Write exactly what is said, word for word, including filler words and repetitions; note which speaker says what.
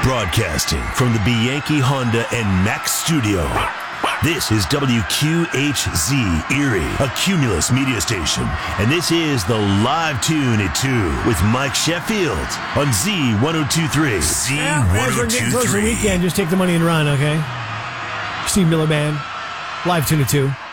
Speaker 1: Broadcasting from the Bianchi Honda and Mack studio. This is W Q H Z Erie, a Cumulus media station. And this is the Live Tune at two with Mike Sheffield on Z ten twenty-three. Z
Speaker 2: As we're getting close to the weekend, just take the money and run, okay? Steve Miller Band, Live Tune at two.